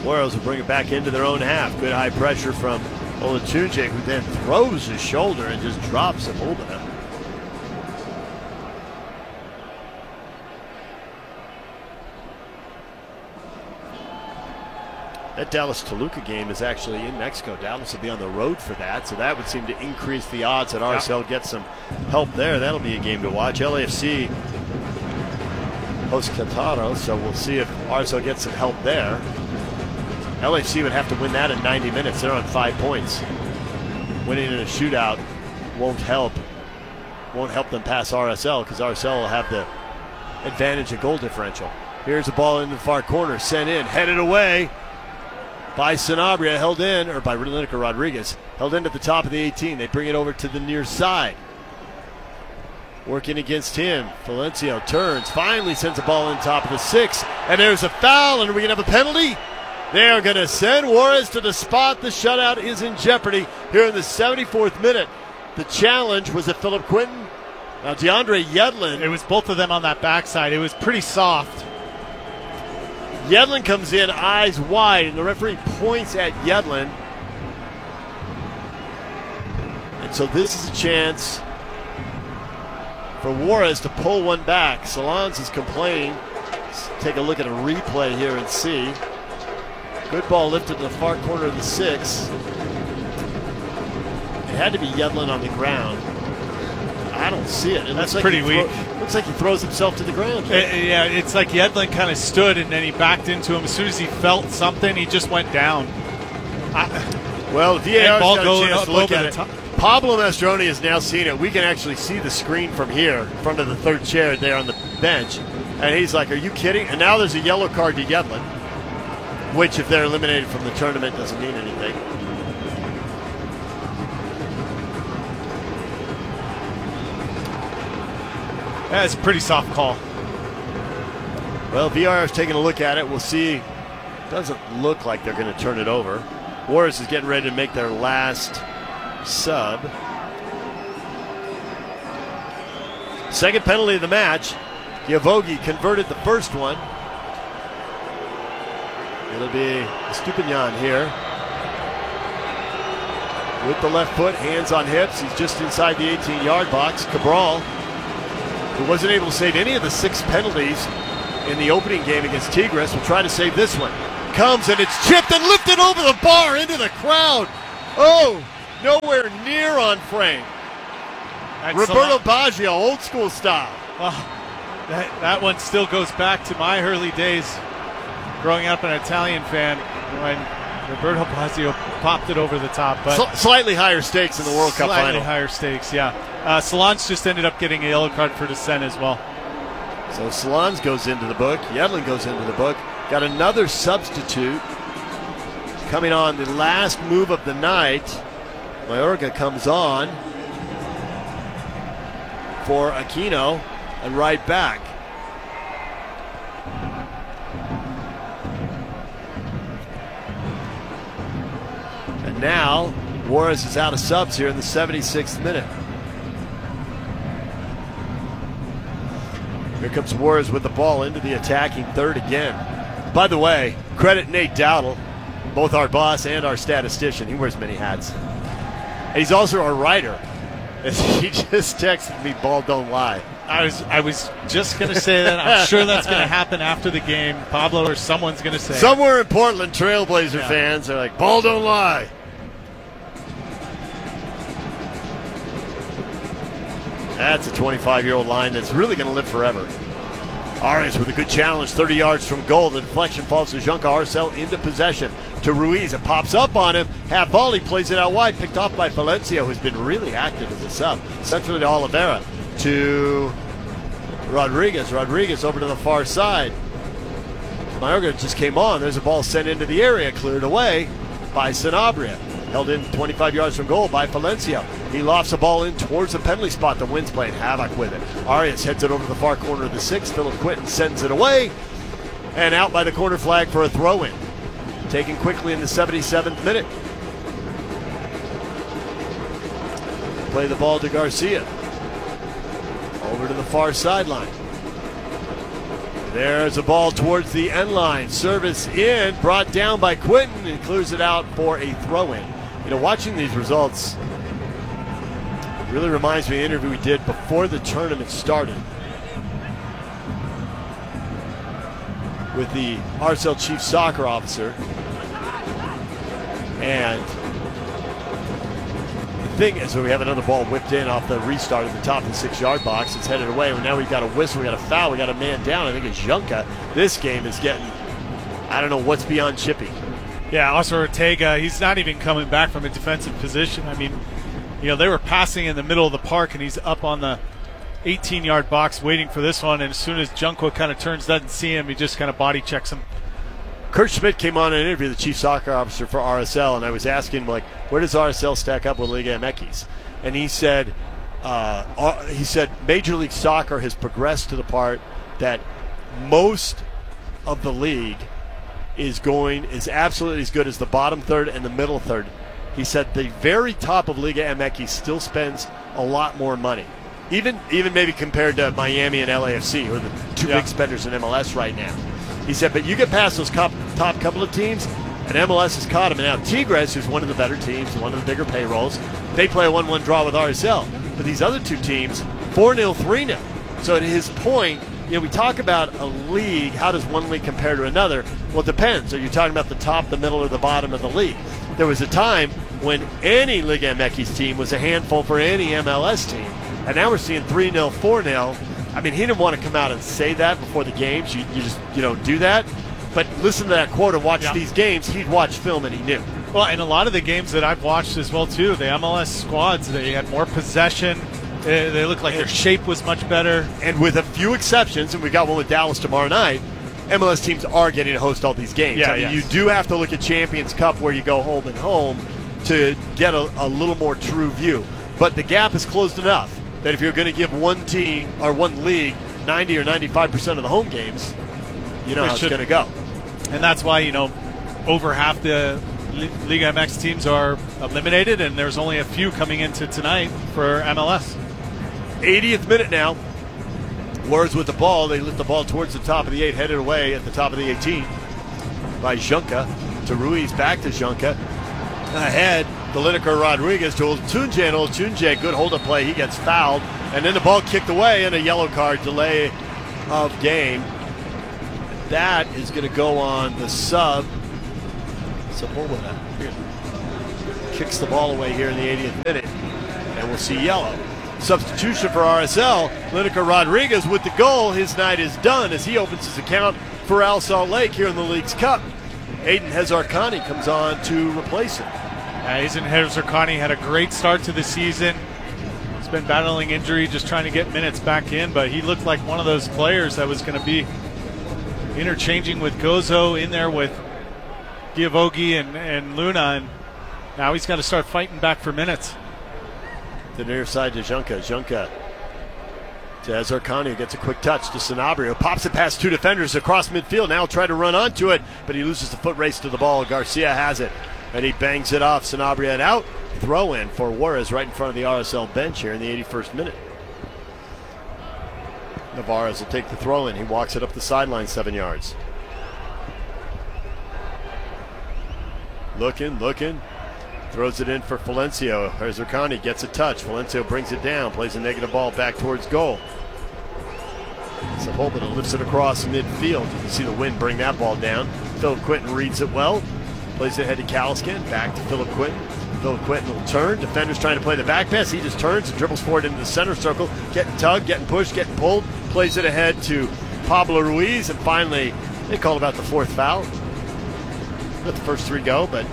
Juarez will bring it back into their own half. Good high pressure from Olatunji, who then throws his shoulder and just drops Sepulveda. That Dallas-Toluca game is actually in Mexico. Dallas will be on the road for that, so that would seem to increase the odds that RSL gets some help there. That'll be a game to watch. LAFC hosts Querétaro, so we'll see if RSL gets some help there. LAFC would have to win that in 90 minutes. They're on 5 points. Winning in a shootout won't help them pass RSL, because RSL will have the advantage of goal differential. Here's the ball in the far corner, sent in, headed away by Sanabria, held in, or by Lineker Rodriguez, held in at the top of the 18. They bring it over to the near side. Working against him, Valencio turns, finally sends a ball in top of the 6, and there's a foul, and are we going to have a penalty? They are going to send Juarez to the spot. The shutout is in jeopardy here in the 74th minute. The challenge was at Philip Quinton. Now DeAndre Yedlin. It was both of them on that backside. It was pretty soft. Yedlin comes in eyes wide, and the referee points at Yedlin. And so this is a chance for Juarez to pull one back. Solans is complaining. Let's take a look at a replay here and see. Good ball lifted to the far corner of the 6. It had to be Yedlin on the ground. I don't see it. That's pretty weak. Looks like he throws himself to the ground. Yeah, it's like Yedlin kind of stood and then he backed into him. As soon as he felt something, he just went down. Well, VAR's got a chance to look at it. Top. Pablo Mastroeni has now seen it. We can actually see the screen from here, in front of the third chair there on the bench. And he's like, are you kidding? And now there's a yellow card to Yedlin, which, if they're eliminated from the tournament, doesn't mean anything. That's a pretty soft call. Well, VAR is taking a look at it. We'll see. Doesn't look like they're going to turn it over. Juarez is getting ready to make their last sub. Second penalty of the match. Yavogi converted the first one. It'll be Estupinian here. With the left foot, hands on hips. He's just inside the 18-yard box. Cabral, who wasn't able to save any of the 6 penalties in the opening game against Tigres, will try to save this one. Comes and it's chipped and lifted over the bar into the crowd. Oh, nowhere near on frame. Roberto Baggio, old school style. Oh, that one still goes back to my early days growing up an Italian fan when Roberto Baggio popped it over the top. But slightly higher stakes in the World Cup final. Slightly higher stakes, yeah. Solans just ended up getting a yellow card for dissent as well. So Solans goes into the book. Yedlin goes into the book. Got another substitute coming on the last move of the night. Mayorga comes on for Aquino and right back. And now Juarez is out of subs here in the 76th minute. Here comes Juarez with the ball into the attacking third again. By the way, credit Nate Dowdle, both our boss and our statistician. He wears many hats. And he's also our writer. He just texted me, "Ball don't lie." I was just going to say that. I'm sure that's going to happen after the game. Pablo or someone's going to say. Somewhere in Portland, Trailblazer fans are like, "Ball don't lie." That's a 25-year-old line that's really going to live forever. Arias with a good challenge, 30 yards from goal. The deflection falls to Junca. Arcel into possession to Ruiz. It pops up on him. Half volley, plays it out wide, picked off by Valencia, who's been really active as a sub. Centrally to Oliveira, to Rodriguez. Rodriguez over to the far side. Mayorga just came on. There's a ball sent into the area, cleared away by Sanabria. Held in 25 yards from goal by Valencia. He lofts the ball in towards the penalty spot. The wind's playing havoc with it. Arias heads it over to the far corner of the 6. Philip Quinton sends it away. And out by the corner flag for a throw-in. Taken quickly in the 77th minute. Play the ball to Garcia. Over to the far sideline. There's a ball towards the end line. Service in, brought down by Quinton, and clears it out for a throw-in. You know, watching these results really reminds me of the interview we did before the tournament started with the RSL Chief Soccer Officer. And the thing is, we have another ball whipped in off the restart at the top of the 6-yard box. It's headed away. Now we've got a whistle, we got a foul, we got a man down. I think it's Junka. This game is getting, I don't know what's beyond chippy. Yeah, Oscar Ortega, he's not even coming back from a defensive position. I mean, you know, they were passing in the middle of the park, and he's up on the 18-yard box waiting for this one, and as soon as Junko kind of turns, doesn't see him, he just kind of body checks him. Kurt Schmidt came on and interviewed the Chief Soccer Officer for RSL, and I was asking him, like, where does RSL stack up with Liga MX? And he said Major League Soccer has progressed to the part that most of the league is absolutely as good as the bottom third and the middle third. He said the very top of Liga MX still spends a lot more money, even maybe compared to Miami and LAFC, who are the two big spenders in MLS right now. He said, but you get past those top couple of teams, and MLS has caught them. And now Tigres, who's one of the better teams, one of the bigger payrolls, they play a 1-1 draw with RSL. But these other two teams, 4-0, 3-0. So at his point, you know, we talk about a league. How does one league compare to another? Well, it depends. Are you talking about the top, the middle, or the bottom of the league? There was a time when any Liga MX team was a handful for any MLS team. And now we're seeing 3-0, 4-0. I mean, he didn't want to come out and say that before the games. You just, you don't do that. But listen to that quote and watch these games. He'd watch film and he knew. Well, and a lot of the games that I've watched as well, too, the MLS squads, they had more possession. They looked like their shape was much better. And with a few exceptions, and we got one with Dallas tomorrow night, MLS teams are getting to host all these games. Yeah, I mean, you do have to look at Champions Cup where you go home and home to get a little more true view. But the gap is closed enough that if you're going to give one team or one league 90 or 95% of the home games, you know how it's going to go. And that's why, you know, over half the Liga MX teams are eliminated, and there's only a few coming into tonight for MLS. 80th minute now. Warriors with the ball. They lift the ball towards the top of the 8, headed away at the top of the 18 by Junka to Ruiz, back to Junka. Ahead, the Lineker Rodriguez to Oltunje, and Oltunje, good hold-up play. He gets fouled, and then the ball kicked away and a yellow card, delay of game. That is going to go on the sub. Sepulveda kicks the ball away here in the 80th minute, and we'll see yellow. Substitution for RSL, Lineker Rodriguez with the goal. His night is done as he opens his account for Al Salt Lake here in the League's Cup. Aiden Hezarkhani comes on to replace him. Aiden Hezarkhani had a great start to the season. He's been battling injury, just trying to get minutes back in, but he looked like one of those players that was going to be interchanging with Gozo, in there with Giavogi and Luna, and now he's got to start fighting back for minutes. The near side to Junka. Junka to Hezarkhani, gets a quick touch to Sanabria, pops it past two defenders across midfield. Now try to run onto it, but he loses the foot race to the ball. Garcia has it, and he bangs it off. Sanabria and out. Throw in for Juarez right in front of the RSL bench here in the 81st minute. Navarez will take the throw in. He walks it up the sideline 7 yards. Looking. Throws it in for Valencio. Hezarkhani gets a touch. Valencio brings it down, plays a negative ball back towards goal. Sepulveda lifts it across midfield. You can see the wind bring that ball down. Philip Quinton reads it well. Plays it ahead to Caliscan. Back to Philip Quinton. Philip Quinton will turn. Defender's trying to play the back pass. He just turns and dribbles forward into the center circle. Getting tugged, getting pushed, getting pulled. Plays it ahead to Pablo Ruiz. And finally, they called about the fourth foul. Let the first three go, but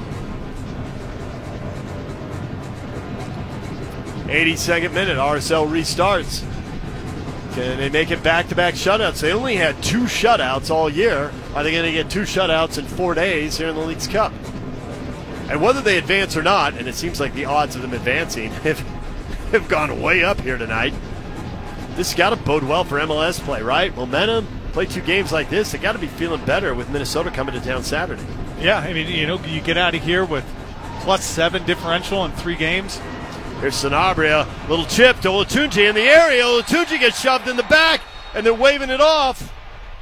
82nd minute, RSL restarts. Can they make it back-to-back shutouts? They only had 2 shutouts all year. Are they going to get 2 shutouts in 4 days here in the League's Cup? And whether they advance or not, and it seems like the odds of them advancing have gone way up here tonight, this has got to bode well for MLS play, right? Momentum, play 2 games like this, they got to be feeling better with Minnesota coming to town Saturday. Yeah, I mean, you know, you get out of here with +7 differential in 3 games. Here's Sanabria, little chip to Olatunji in the area. Olatunji gets shoved in the back, and they're waving it off.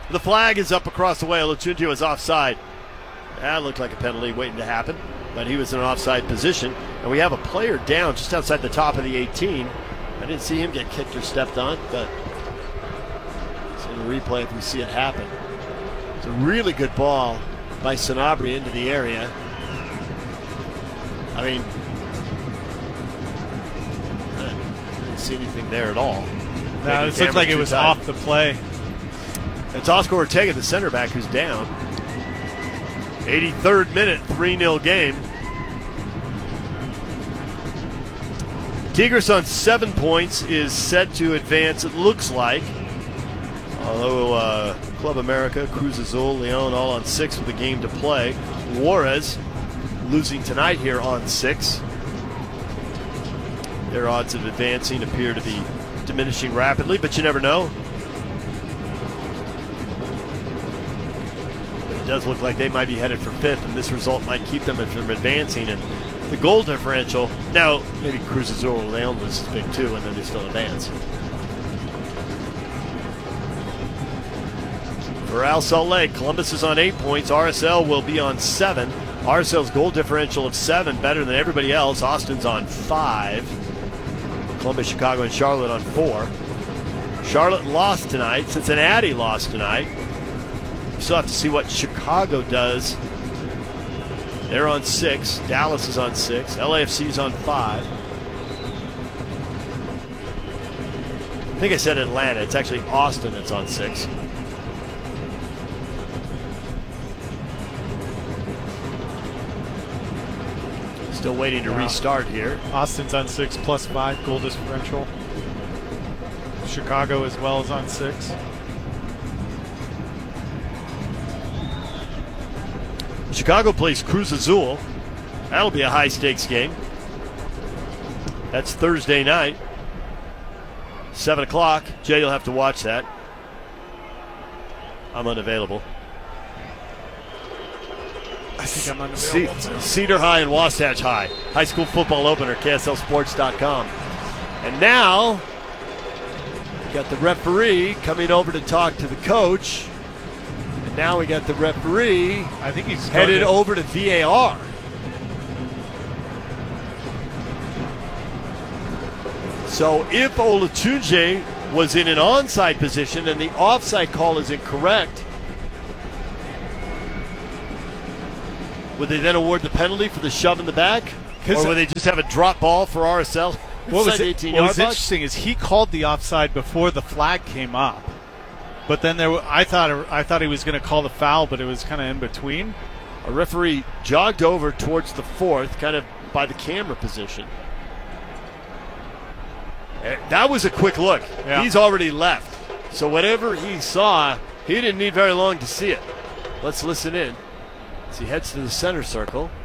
The flag is up across the way. Olatunji was offside. That looked like a penalty waiting to happen, but he was in an offside position. And we have a player down just outside the top of the 18. I didn't see him get kicked or stepped on, but it's in the replay if we see it happen. It's a really good ball by Sanabria into the area. I mean, I didn't see anything there at all. No, it looked like it was off the play. It's Oscar Ortega, the center back, who's down. 83rd minute, 3-0 game. Tigres on 7 points is set to advance, it looks like. Although Club America, Cruz Azul, Leon all on 6 with a game to play. Juarez losing tonight here on 6. Their odds of advancing appear to be diminishing rapidly, but you never know. But it does look like they might be headed for 5th, and this result might keep them from advancing. And the goal differential, now maybe Cruz Azul or Leon was big too, and then they still advance. For Real Salt Lake, Columbus is on 8 points. RSL will be on 7. RSL's goal differential of 7, better than everybody else. Austin's on 5. Columbus, Chicago, and Charlotte on 4. Charlotte lost tonight. Cincinnati lost tonight. We still have to see what Chicago does. They're on 6. Dallas is on 6. LAFC is on 5. I think I said Atlanta. It's actually Austin that's on 6. Still waiting to restart here. Austin's on 6 plus 5 goal differential. Chicago as well is on 6. Chicago plays Cruz Azul. That'll be a high stakes game. That's Thursday night, 7 o'clock. Jay, you'll have to watch that. I'm unavailable. I think I'm unavailable. Cedar High and Wasatch High. High school football opener, KSLSports.com. And now, we got the referee coming over to talk to the coach. And now we got the referee I think he's headed over to VAR. So if Olatunji was in an onside position and the offside call is incorrect, would they then award the penalty for the shove in the back? Or would they just have a drop ball for RSL? What was interesting is he called the offside before the flag came up. But then I thought he was going to call the foul, but it was kind of in between. A referee jogged over towards the 4th, kind of by the camera position. That was a quick look. Yeah. He's already left. So whatever he saw, he didn't need very long to see it. Let's listen in. As he heads to the center circle.